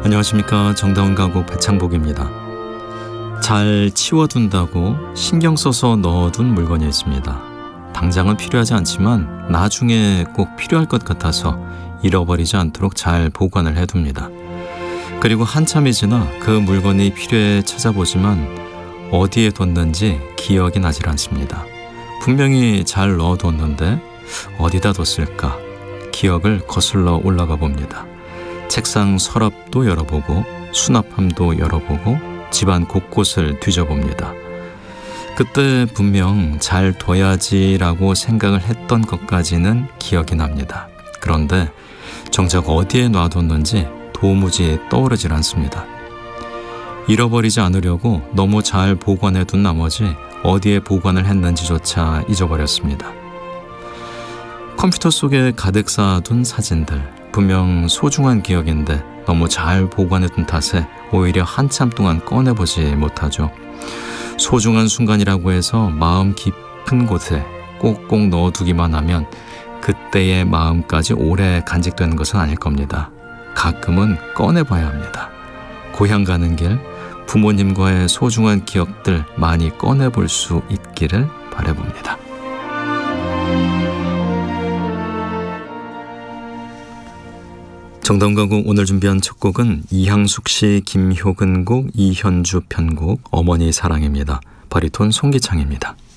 안녕하십니까. 정다운 가구 배창복입니다. 잘 치워둔다고 신경 써서 넣어둔 물건이 있습니다. 당장은 필요하지 않지만 나중에 꼭 필요할 것 같아서 잃어버리지 않도록 잘 보관을 해둡니다. 그리고 한참이 지나 그 물건이 필요해 찾아보지만 어디에 뒀는지 기억이 나질 않습니다. 분명히 잘 넣어뒀는데 어디다 뒀을까? 기억을 거슬러 올라가 봅니다. 책상 서랍도 열어보고 수납함도 열어보고 집안 곳곳을 뒤져봅니다. 그때 분명 잘 둬야지라고 생각을 했던 것까지는 기억이 납니다. 그런데 정작 어디에 놔뒀는지 도무지 떠오르질 않습니다. 잃어버리지 않으려고 너무 잘 보관해둔 나머지 어디에 보관을 했는지조차 잊어버렸습니다. 컴퓨터 속에 가득 쌓아둔 사진들, 분명 소중한 기억인데 너무 잘 보관해둔 탓에 오히려 한참 동안 꺼내보지 못하죠. 소중한 순간이라고 해서 마음 깊은 곳에 꼭꼭 넣어두기만 하면 그때의 마음까지 오래 간직되는 것은 아닐 겁니다. 가끔은 꺼내봐야 합니다. 고향 가는 길, 부모님과의 소중한 기억들 많이 꺼내볼 수 있기를 바라봅니다. 정다운 가곡 오늘 준비한 첫 곡은 이향숙 씨, 김효근 곡, 이현주 편곡 어머니 사랑입니다. 바리톤 송기창입니다.